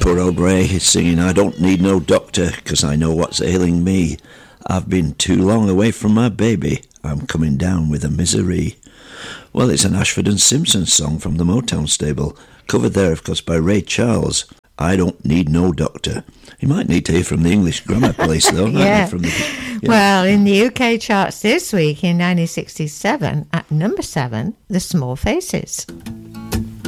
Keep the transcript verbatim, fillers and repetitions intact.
poor old Ray singing I don't need no doctor, 'cause I know what's ailing me. I've been too long away from my baby, I'm coming down with a misery. Well, it's an Ashford and Simpson song from the Motown stable, covered there, of course, by Ray Charles. I don't need no doctor. You might need to hear from the English grammar place, though. yeah. From the, yeah. Well, in the U K charts this week in nineteen sixty-seven, at number seven, The Small Faces.